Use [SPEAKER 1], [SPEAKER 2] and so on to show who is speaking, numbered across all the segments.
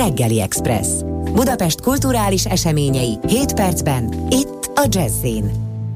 [SPEAKER 1] Reggeli Express. Budapest kulturális eseményei 7 percben, itt a Jazz-in.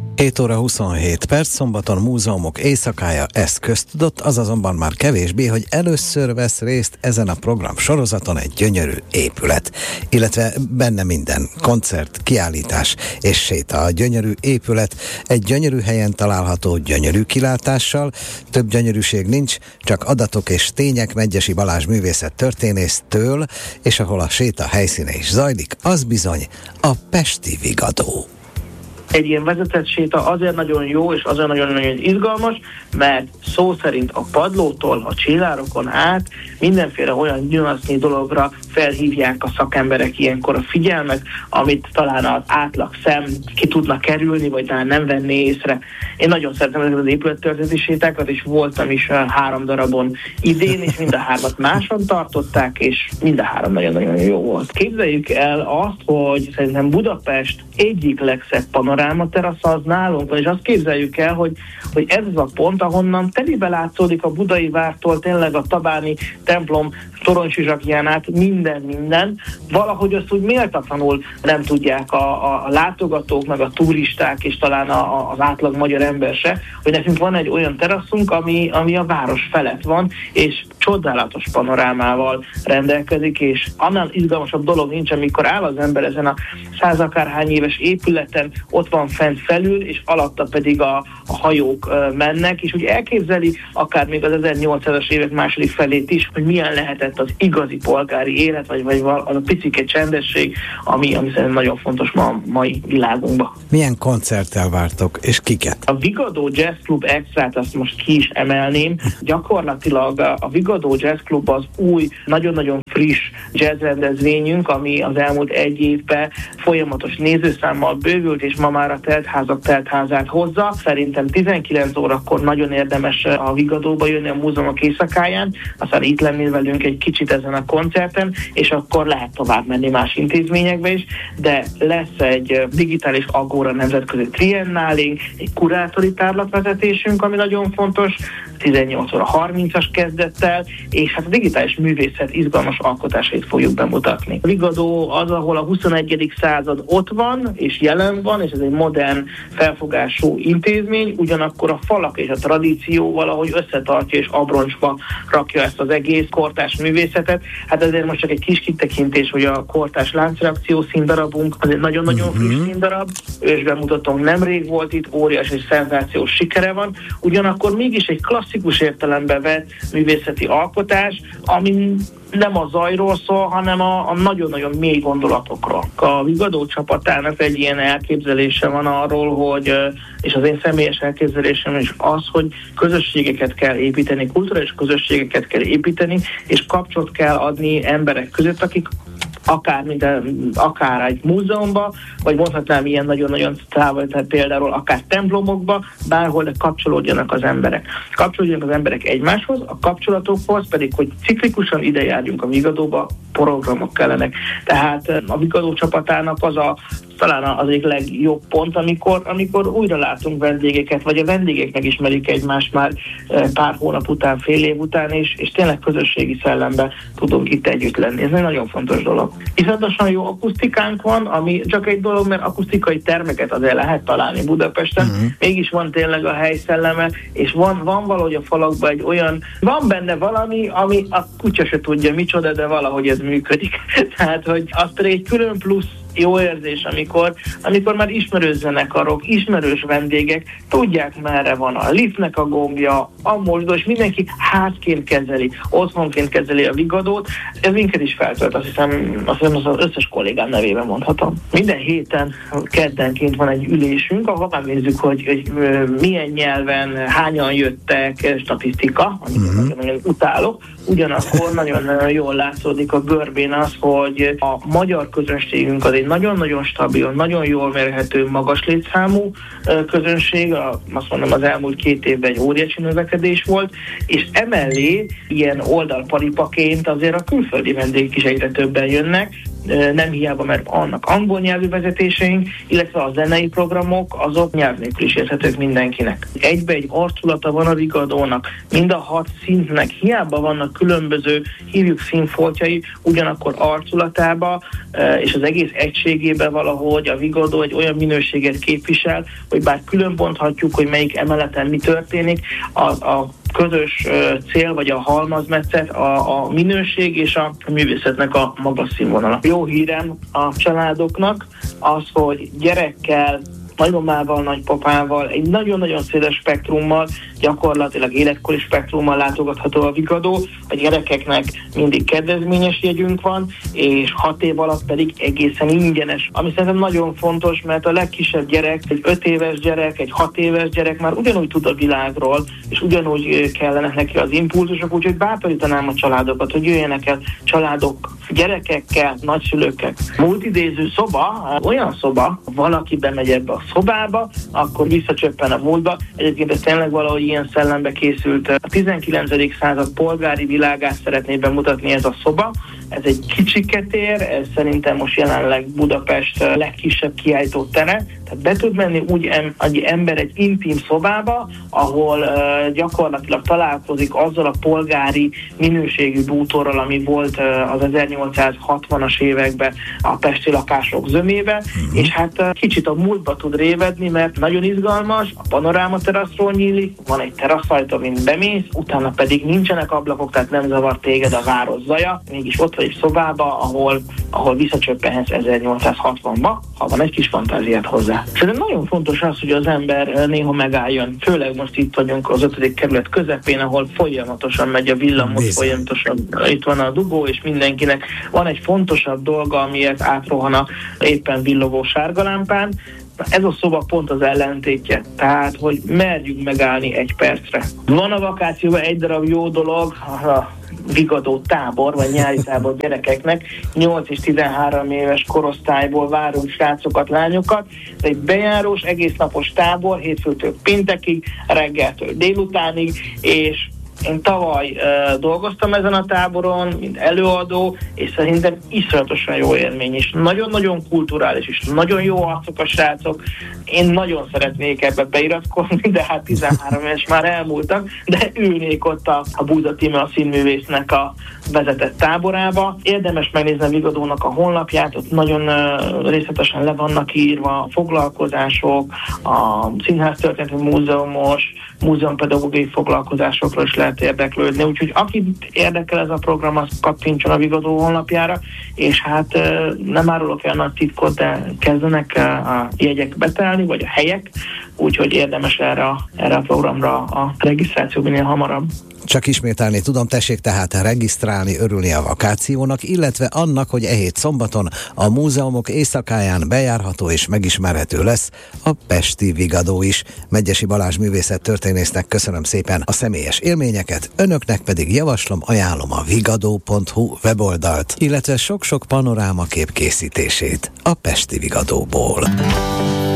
[SPEAKER 2] 7 óra 27 perc, szombaton múzeumok éjszakája, ez köztudott, az azonban már kevésbé, hogy először vesz részt ezen a program sorozaton egy gyönyörű épület, illetve benne minden, koncert, kiállítás és séta. A gyönyörű épület egy gyönyörű helyen található, gyönyörű kilátással, több gyönyörűség nincs, csak adatok és tények Medgyessy Balázs művészettörténésztől, és ahol a séta helyszíne is zajlik, az bizony a pesti Vigadó.
[SPEAKER 3] Egy ilyen vezetett séta azért nagyon jó, és azért nagyon-nagyon izgalmas, mert szó szerint a padlótól a csillárokon át mindenféle olyan nüansznyi dologra felhívják a szakemberek ilyenkor a figyelmet, amit talán az átlag szem ki tudna kerülni, vagy talán nem venné észre. Én nagyon szeretem ezeket az épülettörténeti sétákat, és voltam is 3 darabon idén, és mind a 3-at máson tartották, és mind a 3 nagyon-nagyon jó volt. Képzeljük el azt, hogy szerintem Budapest egyik legszebb panorámaterasz az nálunk van, és azt képzeljük el, hogy ez az a pont, ahonnan telibe látszódik a Budai vártól tényleg a Tabáni templom toronysizsakján át minden. Valahogy azt úgy méltatlanul nem tudják a látogatók, meg a turisták, és talán az átlag magyar ember se, hogy nekünk van egy olyan teraszunk, ami a város felett van, és csodálatos panorámával rendelkezik, és annál izgalmasabb dolog nincs, amikor áll az ember ezen a 100 akárhány éves épületen, ott van fent felül, és alatta pedig a hajók mennek, és úgy elképzeli akár még az 1800-as évek második felét is, hogy milyen lehetett az igazi polgári élet, vagy az a picike csendesség, ami szerintem nagyon fontos ma a mai világunkban.
[SPEAKER 2] Milyen koncerttel vártok, és kiket?
[SPEAKER 3] A Vigadó Jazz Club Extrát azt most ki is emelném. Gyakorlatilag a Vigadó Jazz Club az új, nagyon-nagyon friss jazz rendezvényünk, ami az elmúlt 1 évben folyamatos nézőszámmal bővült, és ma már a teltházak teltházát hozza. Szerintem 19 órakor nagyon érdemes a Vigadóba jönni a múzeumok éjszakáján, aztán itt lenni velünk egy kicsit ezen a koncerten, és akkor lehet tovább menni más intézményekbe is, de lesz egy digitális Agora nemzetközi triennálénk, egy kurátori tárlatvezetésünk, ami nagyon fontos, 18 óra 30-as kezdettel, és hát a digitális művészet izgalmas alkotásait fogjuk bemutatni. A Vigadó az, ahol a 21. század ott van, és jelen van, és ez egy modern felfogású intézmény, ugyanakkor a falak és a tradíció valahogy összetartja és abroncsba rakja ezt az egész kortárs művészetet. Hát ezért most csak egy kis kitekintés, hogy a kortárs láncreakció színdarabunk, az egy nagyon-nagyon friss színdarab, ős bemutatónk nemrég volt itt, óriási és szenzációs sikere van, ugyanakkor mégis egy klasszikus értelembe vett művészeti alkotás, ami nem a zajról szól, hanem a nagyon-nagyon mély gondolatokról. A Vigadó csapatának egy ilyen elképzelése van arról, hogy, és az én személyes elképzelésem is az, hogy közösségeket kell építeni, kulturális közösségeket kell építeni, és kapcsot kell adni emberek között, akik akár egy múzeumban, vagy mondhatnám ilyen nagyon-nagyon távol, tehát például akár templomokba, bárhol, de kapcsolódjanak az emberek. Kapcsolódjanak az emberek egymáshoz, a kapcsolatokhoz pedig, hogy ciklikusan ide járjunk a Vigadóba, programok kellenek. Tehát a Vigadó csapatának talán az egyik legjobb pont, amikor újra látunk vendégeket, vagy a vendégek megismerik egymást már pár hónap után, fél év után, és tényleg közösségi szellemben tudunk itt együtt lenni. Ez egy nagyon fontos dolog. Iszonyatosan jó akusztikánk van, ami csak egy dolog, mert akusztikai termeket azért lehet találni Budapesten, mégis van tényleg a helyszelleme, és van valahogy a falakban egy olyan, van benne valami, ami a kutya se tudja micsoda, de valahogy ez működik. Tehát, hogy az pedig egy külön plusz jó érzés, amikor már ismerős zenekarok, ismerős vendégek tudják, merre van a liftnek a gombja, a mosdó, és mindenki házként kezeli, otthonként kezeli a Vigadót. Ez minket is feltölt, azt hiszem az összes kollégám nevében mondhatom. Minden héten keddenként van egy ülésünk, ahol megnézzük, hogy milyen nyelven, hányan jöttek, statisztika, amit nagyon utálok. Ugyanakkor nagyon jól látszódik a görbén az, hogy a magyar közönségünk az egy nagyon-nagyon stabil, nagyon jól mérhető, magas létszámú közönség, azt mondom az elmúlt 2 évben egy óriási növekedés volt, és emellé ilyen oldalparipaként azért a külföldi vendégek is egyre többen jönnek, nem hiába, mert annak angol nyelvű vezetéseink, illetve a zenei programok, azok nyelv nélkül is érthetők mindenkinek. Egybe egy arculata van a Vigadónak, mind a 6 szintnek, hiába vannak különböző, hívjuk színfoltjai, ugyanakkor arculatába és az egész egységében valahogy a Vigadó egy olyan minőséget képvisel, hogy bár különbonthatjuk, hogy melyik emeleten mi történik, a közös cél, vagy a halmazmetszet, a minőség és a művészetnek a magas színvonala. Jó hírem a családoknak az, hogy gyerekkel, nagymamával, nagypapával, egy nagyon-nagyon széles spektrummal, gyakorlatilag életkori spektrummal látogatható a Vigadó. A gyerekeknek mindig kedvezményes jegyünk van, és 6 év alatt pedig egészen ingyenes. Ami szerintem nagyon fontos, mert a legkisebb gyerek, egy 5 éves gyerek, egy 6 éves gyerek már ugyanúgy tud a világról, és ugyanúgy kellenek neki az impulzusok, úgyhogy bátorítanám a családokat, hogy jöjjenek el családok gyerekekkel, nagyszülőkkel. Multidéző szoba, olyan szoba, valaki bemegy ebbe a szobába, akkor visszacsöppen a múltba. Egyébként ez tényleg valahogy ilyen szellembe készült. A 19. század polgári világát szeretné bemutatni ez a szoba. Ez egy kicsiketér, ez szerintem most jelenleg Budapest legkisebb kiállító tere. Tehát be tud menni úgy egy ember egy intim szobába, ahol gyakorlatilag találkozik azzal a polgári minőségű bútorral, ami volt az 1860-as években a pesti lakások zömébe, és hát kicsit a múltba tud révedni, mert nagyon izgalmas, a panoráma teraszról nyílik, van egy teraszajtó, amin bemész, utána pedig nincsenek ablakok, tehát nem zavar téged a város zaja, mégis ott vagy egy szobába, ahol visszacsöppenhetsz 1860-ba, ha van egy kis fantáziát hozzá. Szerintem nagyon fontos az, hogy az ember néha megálljon, főleg most itt vagyunk az 5. kerület közepén, ahol folyamatosan megy a villamos, folyamatosan itt van a dugó, és mindenkinek van egy fontosabb dolga, amiért átrohan a éppen villogó sárgalámpán. Ez a szoba pont az ellentétje, tehát, hogy merjünk megállni egy percre. Van a vakációban egy darab jó dolog, a Vigadó tábor, vagy nyári tábor gyerekeknek, 8 és 13 éves korosztályból várunk srácokat, lányokat. Ez egy bejárós, egésznapos tábor, hétfőtől péntekig, reggeltől délutánig, és én tavaly dolgoztam ezen a táboron, mint előadó, és szerintem iszonyatosan jó élmény is. Nagyon-nagyon kulturális és nagyon jó arcok a srácok. Én nagyon szeretnék ebbe beiratkozni, de hát 13 éves már elmúltak, de ülnék ott a Búza Tíme, a színművésznek a vezetett táborába. Érdemes megnézni a Vigadónak a honlapját, ott nagyon részletesen le vannak írva a foglalkozások, a színháztörténeti múzeumos, múzeumpedagógiai foglalkozásokról is lehet érdeklődni, úgyhogy akit érdekel ez a program, az kattintson a Vigadó honlapjára, és hát nem árulok el nagy titkot, de kezdenek a jegyek betelni, vagy a helyek, úgyhogy érdemes erre a programra a regisztráció minél hamarabb.
[SPEAKER 2] Csak ismételni tudom, tessék tehát regisztrálni, örülni a vakációnak, illetve annak, hogy e hét szombaton a múzeumok éjszakáján bejárható és megismerhető lesz a pesti Vigadó is. Medgyessy Balázs művészettörténésznek köszönöm szépen a személyes élményeket, önöknek pedig javaslom, ajánlom a vigadó.hu weboldalt, illetve sok-sok panorámakép készítését a pesti Vigadóból.